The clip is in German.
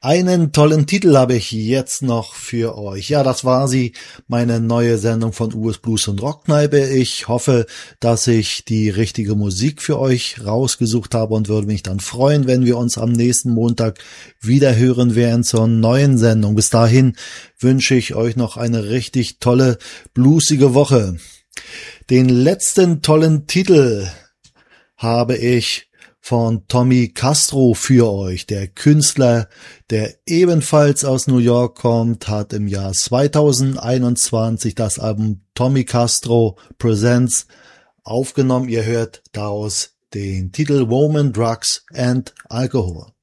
Einen tollen Titel habe ich jetzt noch für euch. Ja, das war sie, meine neue Sendung von US Blues und Rockkneipe. Ich hoffe, dass ich die richtige Musik für euch rausgesucht habe und würde mich dann freuen, wenn wir uns am nächsten Montag wieder hören werden zur neuen Sendung. Bis dahin wünsche ich euch noch eine richtig tolle, bluesige Woche. Den letzten tollen Titel habe ich von Tommy Castro für euch. Der Künstler, der ebenfalls aus New York kommt, hat im Jahr 2021 das Album Tommy Castro Presents aufgenommen. Ihr hört daraus den Titel Woman, Drugs and Alcohol.